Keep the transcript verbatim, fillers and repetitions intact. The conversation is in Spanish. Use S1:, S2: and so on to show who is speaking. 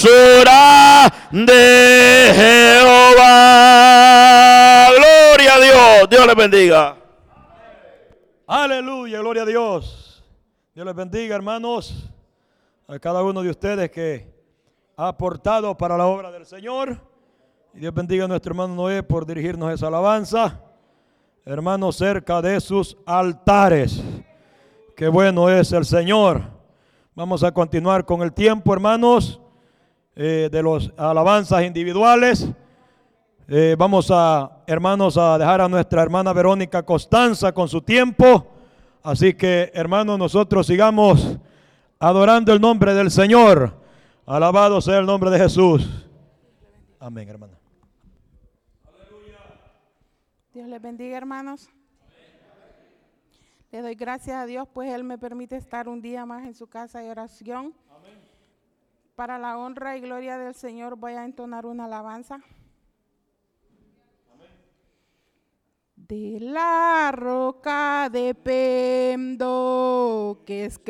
S1: hermosura de Jehová. Gloria a Dios. Dios les bendiga.
S2: Aleluya, gloria a Dios. Dios les bendiga, hermanos, a cada uno de ustedes que ha aportado para la obra del Señor. Y Dios bendiga a nuestro hermano Noé por dirigirnos esa alabanza. Hermanos, cerca de sus altares. Qué bueno es el Señor. Vamos a continuar con el tiempo, hermanos, eh, de las alabanzas individuales. Eh, vamos a, hermanos, a dejar a nuestra hermana Verónica Costanza con su tiempo. Así que, hermanos, nosotros sigamos adorando el nombre del Señor. Alabado sea el nombre de Jesús. Amén, hermana.
S3: Dios les bendiga, hermanos. Le doy gracias a Dios, pues Él me permite estar un día más en su casa de oración. Amén. Para la honra y gloria del Señor voy a entonar una alabanza. Amén. De la roca dependo, que es